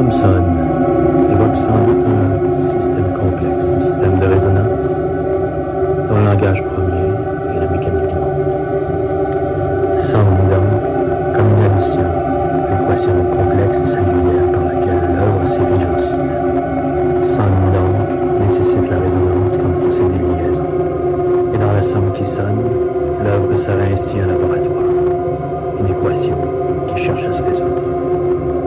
somme sonne évoque sans doute un système complexe, un système de résonance, dont le langage premier est la mécanique du monde. Somme donc comme une addition, l'équation complexe et singulière par laquelle l'œuvre s'érige en système. Somme donc nécessite la résonance comme procédé de liaison. Et dans la somme qui sonne, l'œuvre serait ainsi un laboratoire, une équation qui cherche à se résoudre.